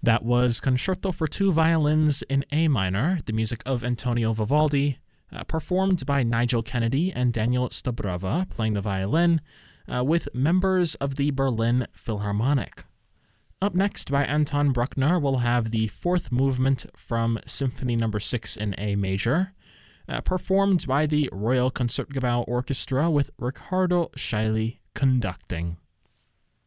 That was Concerto for Two Violins in A minor, the music of Antonio Vivaldi, performed by Nigel Kennedy and Daniel Stabrova playing the violin, with members of the Berlin Philharmonic. Up next, by Anton Bruckner, we'll have the fourth movement from Symphony No. 6 in A major, performed by the Royal Concertgebouw Orchestra with Riccardo Chailly conducting.